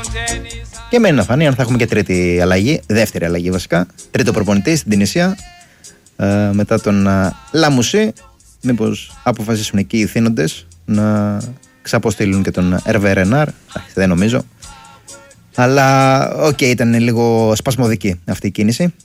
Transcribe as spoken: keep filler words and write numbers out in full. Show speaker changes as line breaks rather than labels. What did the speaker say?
Και μένει να φανεί αν θα έχουμε και τρίτη αλλαγή, δεύτερη αλλαγή βασικά. Τρίτο προπονητή στην Τινησία, ε, μετά τον ε, Λαμουσί. Μήπως αποφασίσουν εκεί οι θύνοντες να ξαποστείλουν και τον Ερβέ Ρενάρ. Δεν νομίζω. Αλλά οκ, okay, ήταν λίγο σπασμωδική αυτή η κίνηση.